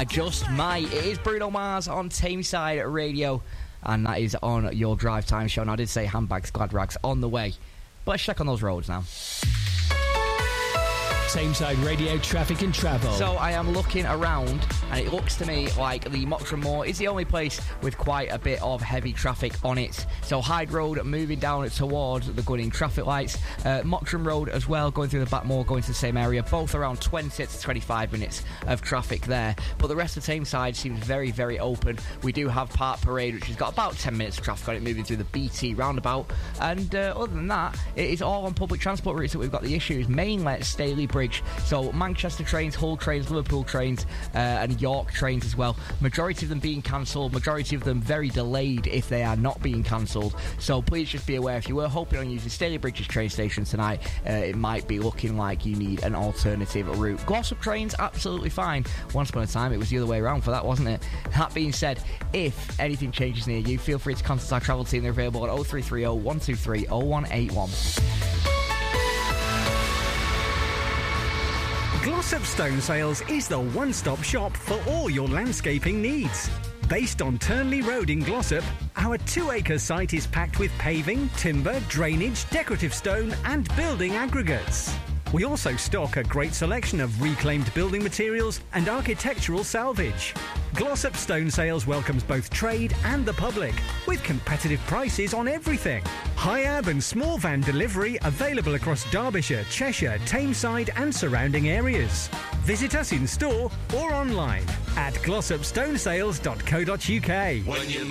I just might. It is Bruno Mars on Tameside Radio, and that is on your drive time show. And I did say handbags, glad rags on the way, but let's check on those roads now. Tameside Radio traffic and travel. So I am looking around, and it looks to me like the Mottram Moor is the only place with quite a bit of heavy traffic on it. So Hyde Road moving down towards the Gunning traffic lights. Mottram Road as well, going through the Backmoor, going to the same area. Both around 20 to 25 minutes of traffic there. But the rest of Tameside seems very, very open. We do have Park Parade, which has got about 10 minutes of traffic on it, moving through the BT roundabout. And other than that, it is all on public transport routes that we've got the issues. Mainly Staley Bridge. So Manchester trains, Hull trains, Liverpool trains, and York trains as well. Majority of them being cancelled, majority of them very delayed if they are not being cancelled. So please just be aware, if you were hoping on using Staley Bridge's train station tonight, it might be looking like you need an alternative route. Glossop trains, absolutely fine. Once upon a time, it was the other way around for that, wasn't it? That being said, if anything changes near you, feel free to contact our travel team. They're available at 0330 123 0181. Glossop Stone Sales is the one-stop shop for all your landscaping needs. Based on Turnley Road in Glossop, our 2-acre site is packed with paving, timber, drainage, decorative stone and building aggregates. We also stock a great selection of reclaimed building materials and architectural salvage. Glossop Stone Sales welcomes both trade and the public, with competitive prices on everything. High-ab and small van delivery available across Derbyshire, Cheshire, Tameside and surrounding areas. Visit us in store or online at glossopstonesales.co.uk.